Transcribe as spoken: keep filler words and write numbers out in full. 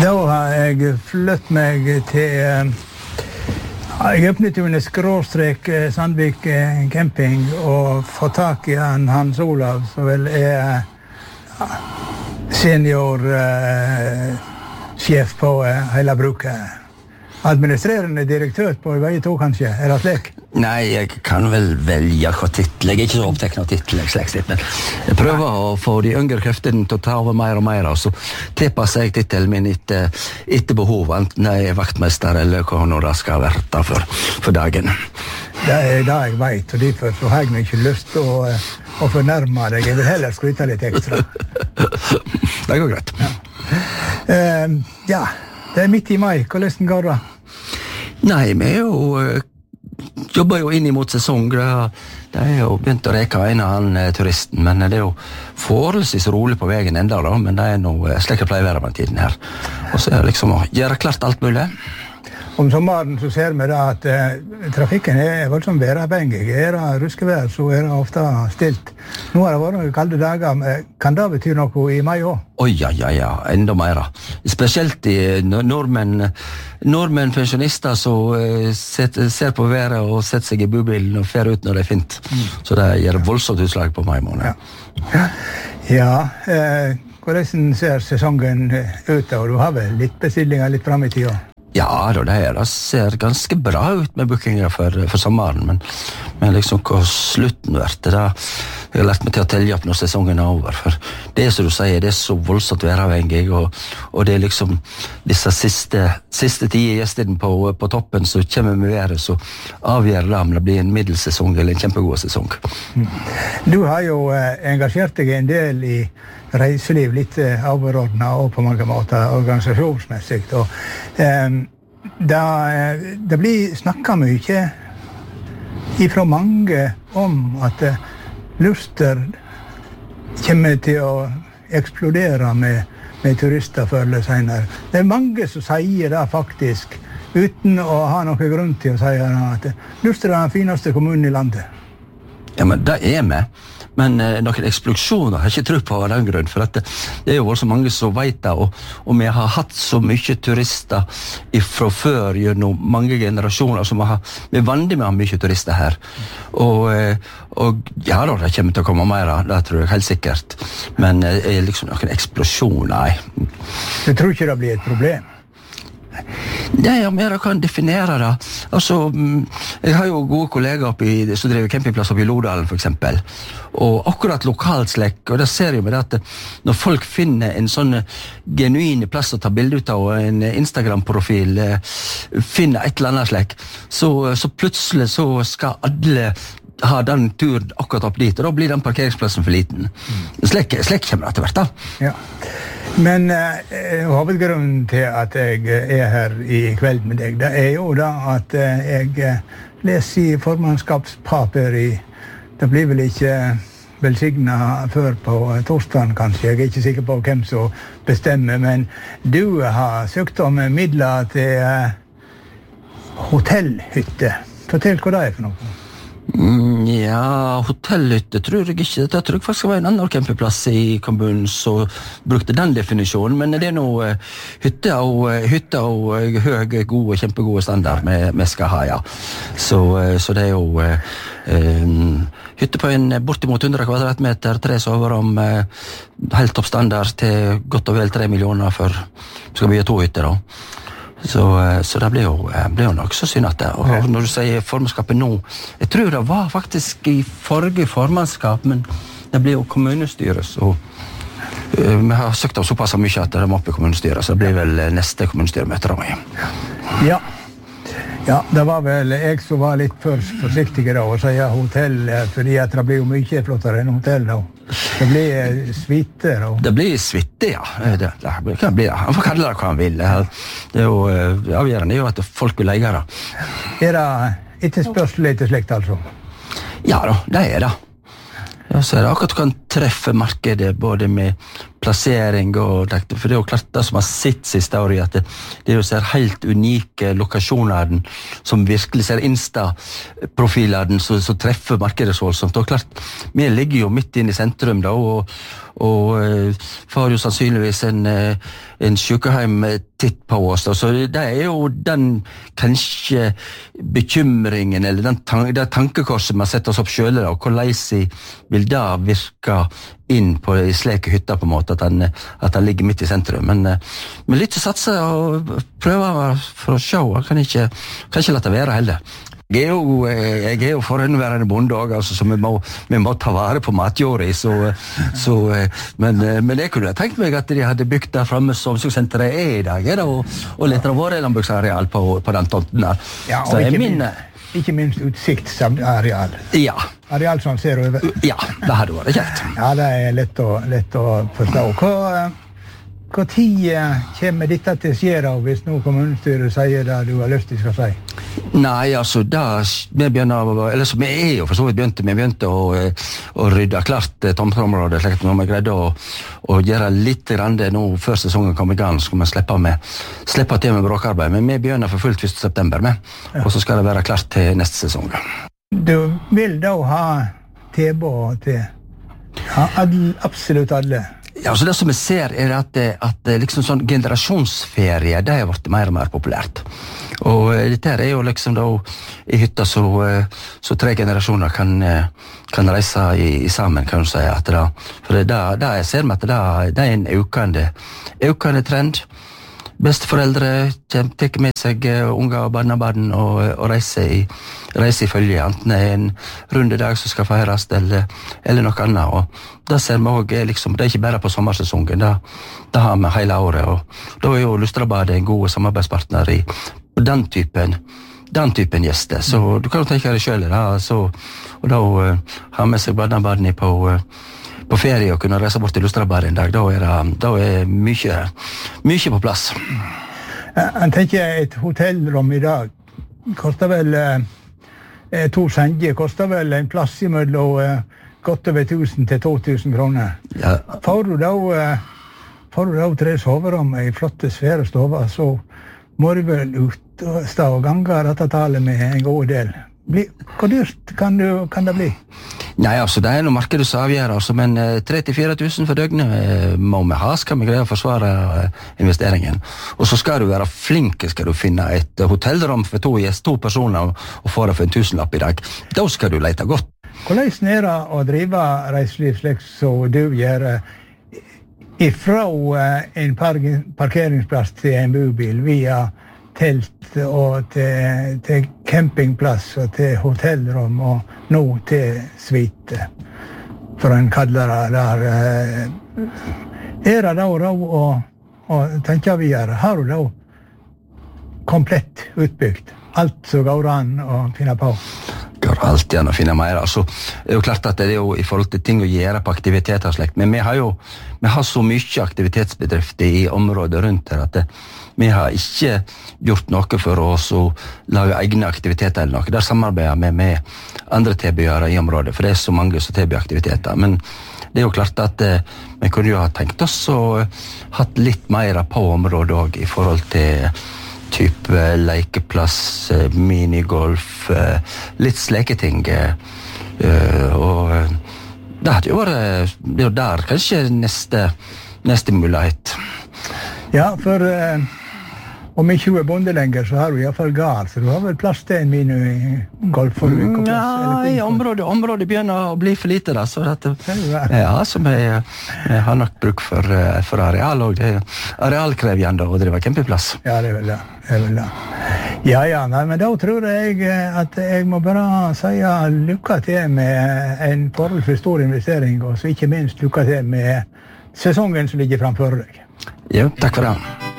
Da har jeg flyttet meg til... Jeg åpnet jo en skråstrek Sandvik camping og fått tak i han Hans Olav, som vel er senior eh, sjef på eh, hele bruket. Administrerende direktør på vei to, kanskje? Er det slik? Nei, jeg kan vel velge hva titel. Jeg er ikke så oppteknet av titel, jeg, men jeg prøver å få de yngre kreftene til å ta over mer og mer, og så tilpasser jeg titelen min etter, etter behov, enten jeg er vaktmester eller hva nå det skal være for, for dagen. Det er det jeg vet, og derfor så har jeg ikke lyst til å, å fornærme deg. Jeg vil heller skryte litt ekstra. Det går greit. Ja. Uh, ja, det er midt i mai. Hvordan går det? Nei, vi er jo... jobber jo inn mot sesong. Det er jo begynt å reke en av han turisten, men det er jo forholdsvis rolig på veien enda da, men det er noe slik jeg pleier å være med tiden her. Og så er det liksom å gjøre klart alt mulig. Om sommeren så ser vi da at eh, trafikken er voldsomt væravhengig. Er det ruskevær, så er det ofte stilt. Nå har det vært kalde dager, men kan det bety noe i mai også? Oi, ja, ja, ja, enda mer. Spesielt i nordmenn, nordmenn pensjonister som uh, set, ser på været og setter seg i bubilen og fer ut når det er fint. Mm. Så det gjør voldsomt utslag på mai måned. Ja, ja eh, hvordan ser sesongen ut, og du har vel litt bestillinger litt frem i tida? Ja, det, her, det ser ganske bra ut med bookinger for, for sommeren, men, men liksom hva slutten vært, det da, jeg har lært meg til å telle opp når sesongen er over, for det er som du sier, det er så voldsomt væravhengig, og, og det er liksom disse siste, siste tide gjestene på, på toppen som kommer med været, så avgjør det om det blir en middelsesong eller en kjempegod sesong. Du har jo eh, engasjert deg en del i reiseliv, litt eh, overordnet og på mange måter organisasjonsmessig, og eh, det, det blir snakket mye ifra mange om at eh, Luster kommer til å eksplodere med, med turister før eller senere. Det er mange som sier det faktisk, uten å ha noen grunn til å si at Luster er den fineste kommunen i landet. Ja, men det er vi. Men eh, noen eksplosjoner har jeg ikke tro på av den grunn, for at det, det er jo så mange som vet det, og, og vi har hatt så mye turister fra før, gjennom mange generasjoner, som har, vi er vanlige med å ha mye turister her. Og, eh, og ja da, det kommer til å komme mer, det tror jeg helt sikkert. Men eh, liksom noen eksplosjoner, nei. Du tror ikke det blir et problem? Nei, ja, men jeg kan definere det. Altså, jeg har jo gode kollegaer oppi, som driver campingplass oppi Lodalen, for eksempel. Og akkurat lokalslekk, og det ser jo med det at når folk finner en sånn genuine plass å ta bilde ut av, og en Instagram-profil, finner et eller annet slekk, så, så plutselig så skal alle ha den turen akkurat opp dit, og da blir den parkeringsplassen for liten. Slekk, slekk kommer det til hvert da. Ja. Men eh, hovedgrunnen til at jeg er her i kveld med deg, det er jo da at eh, jeg leser i formannskapspapir i, det blir vel ikke velsignet før på torsdagen kanskje, jeg er ikke sikker på hvem som bestemmer, men du har søkt om midler til eh, hotellhytte. Fortell hva det er for noe. Mm, ja, hotellhytte tror jeg ikke. Det tror jeg faktisk var en annen campingplass i kommunen som brukte den definisjonen, men det er noe uh, hytte og, uh, hytte og uh, høy, gode, kjempegode standard vi skal ha, ja. Så, uh, så det er jo uh, um, hytte på en bortimot hundre kvadratmeter, tre soverom, uh, helt toppstandard til godt og vel tre millioner for skal bygge to hytter da. Så, så det blir jo, blir jo nok så synd at det. Og når du sier formannskapet nå, jeg tror det var faktisk i forrige formannskap, men det blir jo kommunestyret, så uh, vi har søkt av såpass mye at det må opp i kommunestyret, så det blir vel neste kommunestyremøte da. Ja. Ja, det var vel jeg som var litt for forsiktig da, og sier hotell, fordi at det blir jo mye flottere enn hotell da. Det blir suite da. Det blir suite, ja. Det, det kan bli det. Han får kalle det hva han vil. Det er jo avgjørende, det er jo at folk vil leie det. Er det etterspørsel etter slikt altså? Ja da, det er det. Ja, så er det akkurat du kan treffe markedet både med plassering og det, for det er jo klart det som har sitt siste året, at det, det er jo ser helt unike lokasjoner som virkelig ser Insta-profiler som, som treffer markedet så voldsomt. Og klart, vi ligger jo midt inn i sentrum da, og, og uh, får jo sannsynligvis en, uh, en sykehjem-titt på oss. Da. Så det er jo den kanskje bekymringen, eller den tan det tankekorset man setter oss opp selv, og hvordan vil det virke inn på i slike hytter på en måte, at han, at han ligger midt i sentrum. Men, uh, men litt å satse og prøve for å se, jeg kan ikke, kan ikke la det være heller. Jeg er jo, jeg er jo forhenværende bonde også, altså, så vi må, vi må ta vare på matjorda, så, så, men, men jeg kunne tenkt meg at de hadde bygd der fremme som omsorgssenteret er i dag, da, og, og litt av våre landbruksareal på, på den tomten der. Ja, og ikke, min, minst, ikke minst utsiktsareal. Ja. Areal som ser over. Ja, det hadde vært kjekt. Ja, det er lett å, lett å forstå. Hva, hva tid kommer dette til å skje, hvis nå kommunestyret sier det du har lyst til å si? Nei, altså, da vi begynner, eller så vi er jo for så vidt begynte, vi begynte å, å rydde klart tomteområdet, slik at når vi greide å, å gjøre litt grann det nå før sesongen kom i gang, så skal vi slippe, med, slippe til med bråkarbeid, men vi begynner for fullt første september med, ja. Og så skal det være klart til neste sesong. Du vil da ha tilbud til ja, alle, absolutt alle? Ja, så det som vi ser er at, at liksom sånn generasjonsferie, det har vært mer og mer populært. Og dette er jo liksom da i hytta så, så tre generasjoner kan, kan reise i, i sammen, kan du si. At det, for det, det jeg ser med at det, det er en økende, økende trend. Besteforeldre tar med seg unger og barnebarn og, og reiser i, reiser i følge, enten det er en rundedag som skal feires, eller, eller noe annet. Og det ser vi også, liksom, det er ikke bare på sommersesongen, det, det har vi hele året. Og da er jo Lustrabadet en god samarbeidspartner i den typen, den typen gjester. Så du kan jo tenke deg selv, da, så, og da uh, har med seg barnebarn på uh, på ferie og kunne reise bort til Lustrabadet en dag, da er det, da er mye, mye på plass. Jeg tenker et hotellrom i dag koster vel eh, to senger, koster vel en plass i mellom eh, godt over tusen til to tusen kroner. Ja. Får du da, eh, får du da tre soverom i flotte svære stover, så må du vel ut og stå og gange dette tallet med en god del. Bli, hvor dyrt kan, du, kan det bli? Nei, altså, det er noe markedet som avgjør, altså, men eh, tre til fire tusen for døgnet eh, må vi ha, skal vi greie å forsvare eh, investeringen. Og så skal du være flink, skal du finne et uh, hotellrom for to, yes, to personer og, og få det for en tusenlapp i dag. Da skal du lete godt. Hvordan er det å drive reiseliv slik som du gjør, ifra uh, en par parkeringsplass til en bobil, via telt og til, til campingplass og til hotellrom og nå til suite, for en kaller det der. Er det da råd å, å tenke videre? Har du da komplett utbygd? Alt som går an å finne på? Går alltid an å finne mer. Altså, det er jo klart at det er jo i forhold til ting å gjøre på aktiviteter og slikt, men vi har jo vi har så mye aktivitetsbedrifter i området rundt her at det, vi har ikke gjort noe for oss å lage egne aktiviteter eller noe. Der samarbeider vi med andre tilbyere i området, for det er så mange som tilbyr aktiviteter. Men det er jo klart at eh, vi kunne jo ha tenkt oss og hatt litt mer på området også, i forhold til type lekeplass, minigolf, litt sleketing. Og det hadde jo vært, det er jo der kanskje neste, neste mulighet. Ja, for uh, om ikke du er bonde lenger, så har du i hvert fall gard, så du har vel plass til en minigolf for mm, ja, i området, området begynner å bli for lite da, så dette, ja, som jeg, jeg har nok bruk for, for areal, og det er arealkrevjende å drive campingplass. Ja, det er vel det, det er vel det. Ja, ja, nei, men da tror jeg at jeg må bare si lykke til med en forholdsvis stor investering, og så ikke minst lykke til med sesongen som ligger framfor deg. Ja, takk for det.